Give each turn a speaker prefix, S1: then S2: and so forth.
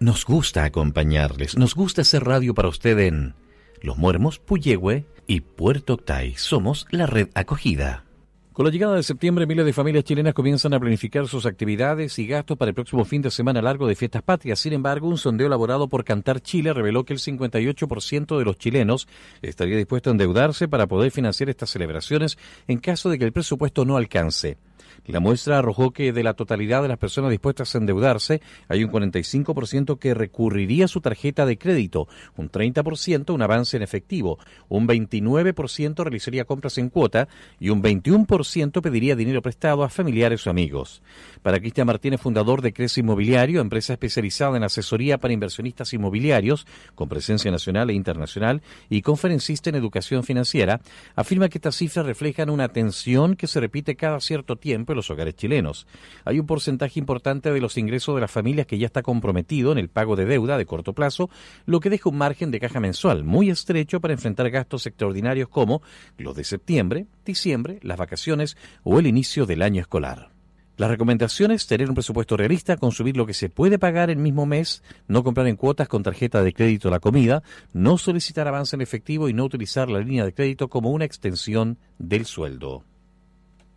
S1: Nos gusta acompañarles, nos hacer hacer radio para usted en Los Muermos, Puyehue y Puerto Octay. Somos la red acogida. Con la llegada de septiembre, miles de familias chilenas comienzan a planificar sus actividades y gastos para el próximo fin de semana largo de fiestas patrias. Sin embargo, un sondeo elaborado por Cantar Chile reveló que el 58% de los chilenos estaría dispuesto a endeudarse para poder financiar estas celebraciones en caso de que el presupuesto no alcance. La muestra arrojó que de la totalidad de las personas dispuestas a endeudarse, hay un 45% que recurriría a su tarjeta de crédito, un 30% un avance en efectivo, un 29% realizaría compras en cuota y un 21% pediría dinero prestado a familiares o amigos. Para Cristian Martínez, fundador de Crece Inmobiliario, empresa especializada en asesoría para inversionistas inmobiliarios, con presencia nacional e internacional, y conferencista en educación financiera, afirma que estas cifras reflejan una tensión que se repite cada cierto tiempo en los hogares chilenos. Hay un porcentaje importante de los ingresos de las familias que ya está comprometido en el pago de deuda de corto plazo, lo que deja un margen de caja mensual muy estrecho para enfrentar gastos extraordinarios como los de septiembre, diciembre, las vacaciones o el inicio del año escolar. Las recomendaciones: tener un presupuesto realista, consumir lo que se puede pagar el mismo mes, no comprar en cuotas con tarjeta de crédito la comida, no solicitar avance en efectivo y no utilizar la línea de crédito como una extensión del sueldo.